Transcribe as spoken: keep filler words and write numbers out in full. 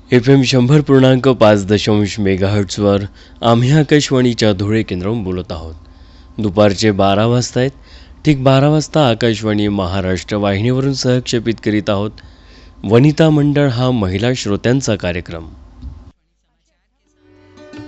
F M शंभर पूर्णांक पाच दशांश मेगाहर्ट्झवर आम्ही आकाशवाणीच्या धुळे केंद्रावरून बोलत आहोत. दुपारचे बारा वाजता आहेत. ठीक बारा वाजता आकाशवाणी महाराष्ट्र वाहिनीवरून सहक्षेपित करीत आहोत वनिता मंडळ हा महिला श्रोत्यांचा कार्यक्रम.